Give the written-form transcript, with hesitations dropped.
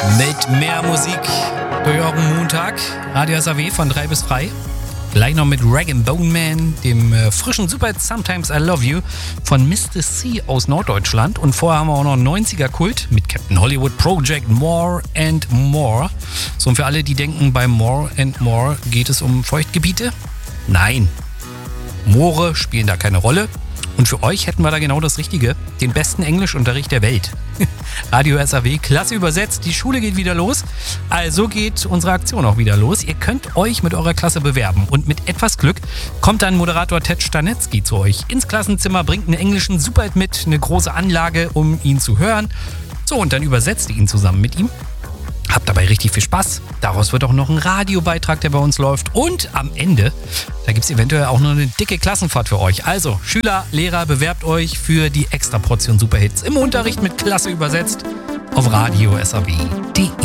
Mit mehr Musik durch euren Montag. Radio SAW von 3 bis 3. Gleich noch mit Rag & Bone Man, dem frischen Superhit Sometimes I Love You von Mr. C aus Norddeutschland. Und vorher haben wir auch noch 90er Kult mit Captain Hollywood Project More and More. So, und für alle, die denken, bei More and More geht es um Feuchtgebiete? Nein. Moore spielen da keine Rolle. Und für euch hätten wir da genau das Richtige. Den besten Englischunterricht der Welt. Radio SAW, klasse übersetzt. Die Schule geht wieder los. Also geht unsere Aktion auch wieder los. Ihr könnt euch mit eurer Klasse bewerben. Und mit etwas Glück kommt dann Moderator Ted Stanetzky zu euch ins Klassenzimmer, bringt einen englischen Superhit mit, eine große Anlage, um ihn zu hören. So, und dann übersetzt ihr ihn zusammen mit ihm. Habt dabei richtig viel Spaß. Daraus wird auch noch ein Radiobeitrag, der bei uns läuft. Und am Ende, da gibt es eventuell auch noch eine dicke Klassenfahrt für euch. Also, Schüler, Lehrer, bewerbt euch für die Extra-Portion Superhits im Unterricht mit Klasse übersetzt auf radio SAW.de.